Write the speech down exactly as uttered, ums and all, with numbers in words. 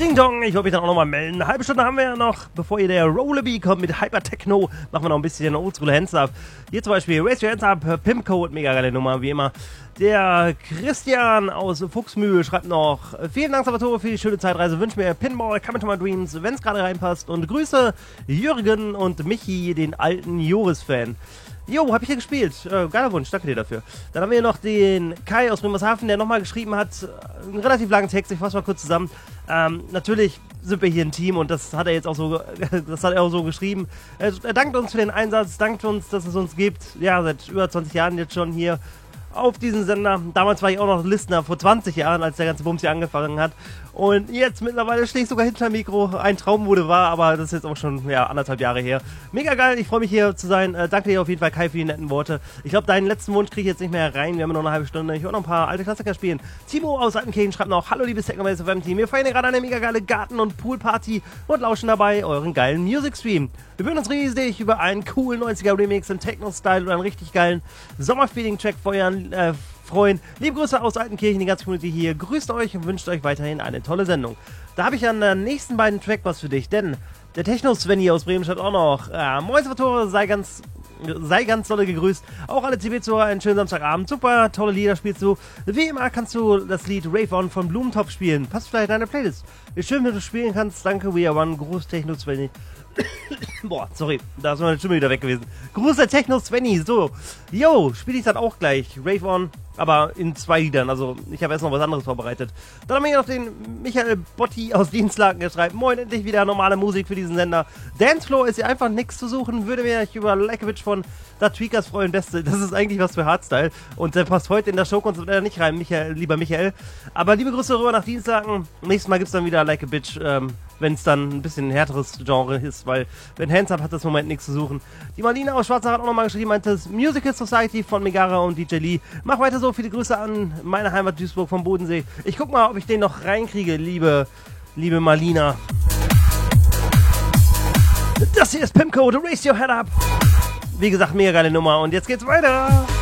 Ding Dong, ich wollte mich dann auch nochmal melden. Eine halbe Stunde haben wir ja noch, bevor ihr der Rollerby kommt mit Hyper Techno, machen wir noch ein bisschen Oldschool Hands Up. Hier zum Beispiel Raise Your Hands Up, Pimcode, mega geile Nummer, wie immer. Der Christian aus Fuchsmühl schreibt noch: Vielen Dank, Salvatore, für die schöne Zeitreise. Wünsche mir Pinball, Come into my dreams, wenn es gerade reinpasst. Und Grüße Jürgen und Michi, den alten Joris-Fan. Jo, hab ich hier gespielt. Äh, geiler Wunsch, danke dir dafür. Dann haben wir hier noch den Kai aus Bremerhaven, der nochmal geschrieben hat, einen relativ langen Text, ich fasse mal kurz zusammen. Ähm, natürlich sind wir hier ein Team und das hat er jetzt auch so, das hat er auch so geschrieben. Er, er dankt uns für den Einsatz, dankt uns, dass es uns gibt. Ja, seit über zwanzig Jahren jetzt schon hier auf diesen Sender. Damals war ich auch noch Listener, vor zwanzig Jahren, als der ganze Bums hier angefangen hat. Und jetzt mittlerweile stehe ich sogar hinter dem Mikro. Ein Traum wurde wahr, aber das ist jetzt auch schon ja, anderthalb Jahre her. Mega geil, ich freue mich hier zu sein. Äh, danke dir auf jeden Fall, Kai, für die netten Worte. Ich glaube, deinen letzten Wunsch kriege ich jetzt nicht mehr rein. Wir haben noch eine halbe Stunde. Ich will noch ein paar alte Klassiker spielen. Timo aus Altenkirchen schreibt noch: Hallo, liebes Technomates F M-Team. Wir feiern gerade eine mega geile Garten- und Poolparty und lauschen dabei euren geilen Music-Stream. Wir würden uns riesig über einen coolen neunziger-Remix im Techno-Style oder einen richtig geilen Sommerfeeling-Track feuern, äh, freuen. Liebe Grüße aus Altenkirchen, die ganze Community hier. Grüßt euch und wünscht euch weiterhin eine tolle Sendung. Da habe ich an den nächsten beiden Track was für dich, denn der Techno-Svenny aus Bremen schreibt auch noch: äh, Moin Salvatore, sei ganz, sei ganz dolle gegrüßt. Auch alle C B-Zuhörer, einen schönen Samstagabend. Super, tolle Lieder spielst du. Wie immer kannst du das Lied Rave On von Blumentopf spielen. Passt vielleicht in deine Playlist. Wie schön, wenn du spielen kannst. Danke, We Are One. Gruß Techno-Svenny. Boah, sorry, da ist meine Stimme wieder weg gewesen. Gruß der Techno-Svenny, so. Yo, spiele ich dann auch gleich. Rave On, aber in zwei Liedern. Also, ich habe erst noch was anderes vorbereitet. Dann haben wir hier noch den Michael Botti aus Dienstlaken, der schreibt: Moin, endlich wieder normale Musik für diesen Sender. Dancefloor ist hier einfach nichts zu suchen. Würde mich über Lekewitsch von Da Tweakers freuen. Beste, das ist eigentlich was für Hardstyle. Und der passt heute in der Showkonzept leider nicht rein, Michael, lieber Michael. Aber liebe Grüße rüber nach Dienstlaken. Nächstes Mal gibt's dann wieder Like a Bitch, ähm, wenn es dann ein bisschen ein härteres Genre ist, weil wenn Hands Up hat das im Moment nichts zu suchen. Die Marlene aus Schwarzer hat auch nochmal geschrieben, meinte Musical Society von Megara und D J Lee. Mach weiter so, viele Grüße an meine Heimat Duisburg vom Bodensee. Ich guck mal, ob ich den noch reinkriege, liebe, liebe Marlina. Das hier ist Pimcode, Raise Your Head Up. Wie gesagt, mega geile Nummer und jetzt geht's weiter.